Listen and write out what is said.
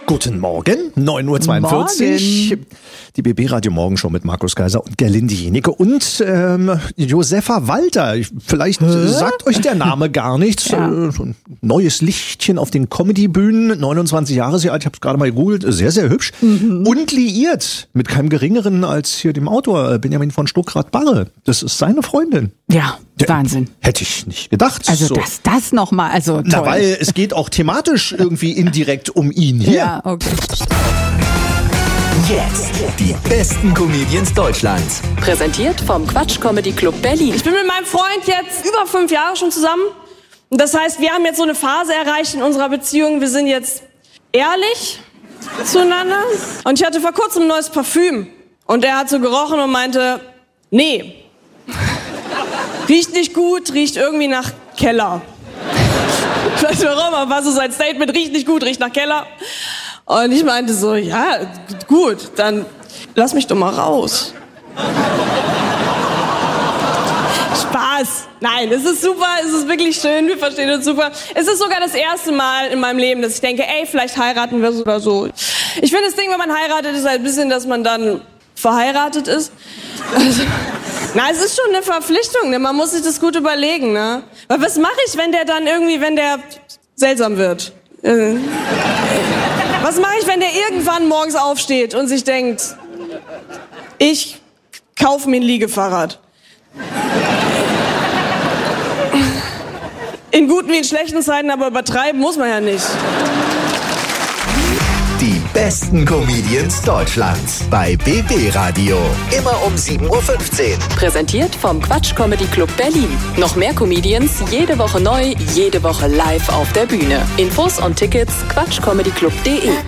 Guten Morgen, 9.42 Uhr. Die BB Radio Morgenshow mit Markus Kaiser und Gerlinde Jenike und Josefa Walter. Vielleicht sagt euch der Name gar nichts. Ja. So ein neues Lichtchen auf den Comedy-Bühnen. 29 Jahre ist sie alt, ich habe es gerade mal gegoogelt. Sehr, sehr hübsch. Und liiert mit keinem Geringeren als hier dem Autor Benjamin von Stuckrad-Barre. Das ist seine Freundin. Ja, Wahnsinn. Hätte ich nicht gedacht. Also so. das nochmal, also toll. Na, weil es geht auch thematisch irgendwie indirekt um ihn hier. Ja, okay. Jetzt die besten Comedians Deutschlands. Präsentiert vom Quatsch Comedy Club Berlin. Ich bin mit meinem Freund jetzt über 5 Jahre schon zusammen. Und das heißt, wir haben jetzt so eine Phase erreicht in unserer Beziehung. Wir sind jetzt ehrlich zueinander. Und ich hatte vor kurzem ein neues Parfüm. Und er hat so gerochen und meinte, nee, riecht nicht gut, riecht irgendwie nach Keller. Ich weiß nicht warum, aber war so sein Statement, riecht nicht gut, riecht nach Keller. Und ich meinte so, ja, gut, dann lass mich doch mal raus. Spaß. Nein, es ist super, es ist wirklich schön, wir verstehen uns super. Es ist sogar das erste Mal in meinem Leben, dass ich denke, ey, vielleicht heiraten wir oder so. Ich finde, das Ding, wenn man heiratet, ist halt ein bisschen, dass man dann verheiratet ist. Also, na, es ist schon eine Verpflichtung, ne? Man muss sich das gut überlegen, ne? Weil was mache ich, wenn der seltsam wird? Was mache ich, wenn der irgendwann morgens aufsteht und sich denkt, ich kaufe mir ein Liegefahrrad? In guten wie in schlechten Zeiten, aber übertreiben muss man ja nicht. Die besten Comedians Deutschlands bei BB Radio. Immer um 7.15 Uhr. Präsentiert vom Quatsch Comedy Club Berlin. Noch mehr Comedians, jede Woche neu, jede Woche live auf der Bühne. Infos und Tickets quatschcomedyclub.de.